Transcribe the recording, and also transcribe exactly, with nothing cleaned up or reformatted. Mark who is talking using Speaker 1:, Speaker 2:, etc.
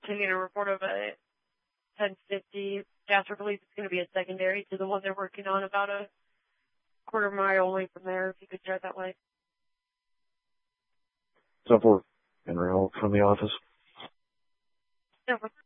Speaker 1: taking a report of a ten fifty Jasper Police. It's going to be a secondary to the one they're working on about a quarter mile away from there, if you could drive that way.
Speaker 2: ten four, Henry Hall from the office.
Speaker 1: Yeah.